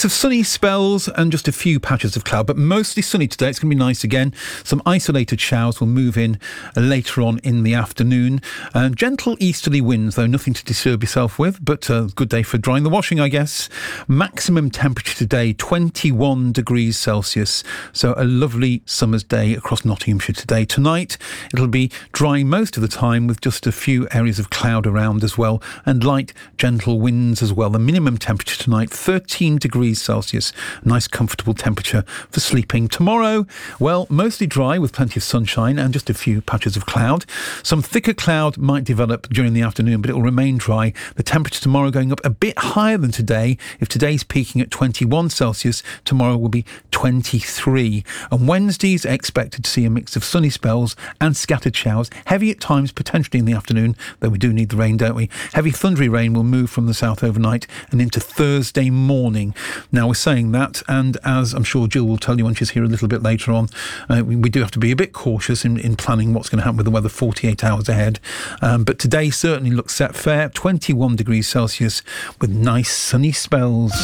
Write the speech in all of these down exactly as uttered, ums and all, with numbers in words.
mix of sunny spells and just a few patches of cloud, but mostly sunny today. It's going to be nice again. Some isolated showers will move in later on in the afternoon. Uh, gentle easterly winds, though nothing to disturb yourself with, but a good day for drying the washing, I guess. Maximum temperature today, twenty-one degrees Celsius. So a lovely summer's day across Nottinghamshire today. Tonight, it'll be dry most of the time with just a few areas of cloud around as well, and light, gentle winds as well. The minimum temperature tonight, thirteen degrees Celsius. Nice, comfortable temperature for sleeping. Tomorrow, well, mostly dry with plenty of sunshine and just a few patches of cloud. Some thicker cloud might develop during the afternoon, but it will remain dry. The temperature tomorrow going up a bit higher than today. If today's peaking at twenty-one Celsius, tomorrow will be twenty-three. And Wednesday's expected to see a mix of sunny spells and scattered showers. Heavy at times, potentially in the afternoon, though we do need the rain, don't we? Heavy thundery rain will move from the south overnight and into Thursday morning. Now, we're saying that, and as I'm sure Jill will tell you when she's here a little bit later on, uh, we, we do have to be a bit cautious in, in planning what's going to happen with the weather forty-eight hours ahead. Um, but today certainly looks set fair, twenty-one degrees Celsius with nice sunny spells.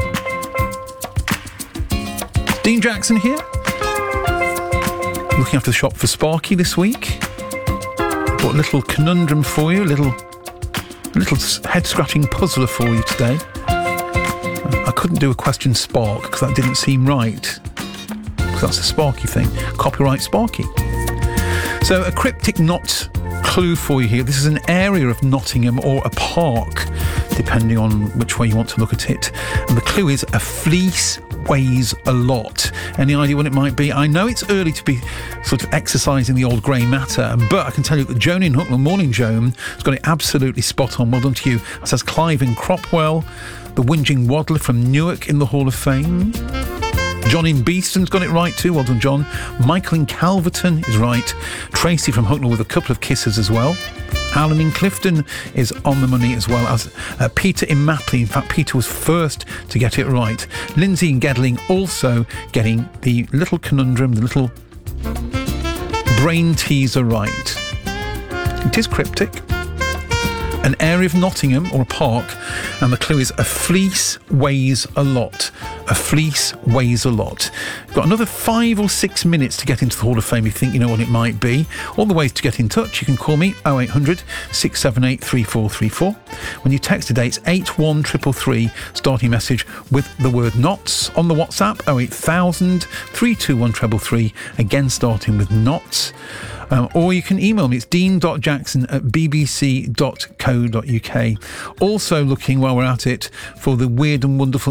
Dean Jackson here, looking after the shop for Sparky this week. Got a little conundrum for you, a little, a little head-scratching puzzler for you today. I couldn't do a question Spark because that didn't seem right, because that's a Sparky thing. Copyright Sparky. So a cryptic knot clue for you here. This is an area of Nottingham or a park, depending on which way you want to look at it. And the clue is a fleece weighs a lot. Any idea what it might be? I know it's early to be sort of exercising the old grey matter, but I can tell you that Joan in Hucknall, morning Joan, has got it absolutely spot on. Well done to you. That says Clive in Cropwell, the Whinging Waddler from Newark in the Hall of Fame. John in Beeston's got it right too. Well done, John. Michael in Calverton is right. Tracy from Hucknall with a couple of kisses as well. Alan in Clifton is on the money as well as uh, Peter in Mapley. In fact, Peter was first to get it right. Lindsay in Gedling also getting the little conundrum, the little brain teaser right. It is cryptic. An area of Nottingham or a park, and the clue is a fleece weighs a lot. A fleece weighs a lot. You've got another five or six minutes to get into the Hall of Fame if you think you know what it might be. All the ways to get in touch, you can call me oh eight hundred, six seven eight, three four three four. When you text today, it's eight one three three three, starting message with the word knots. On the WhatsApp, oh eight thousand, three two one three three three, again starting with knots. Um, or you can email me. It's dean dot jackson at b b c dot co dot u k. Also looking, while we're at it, for the weird and wonderful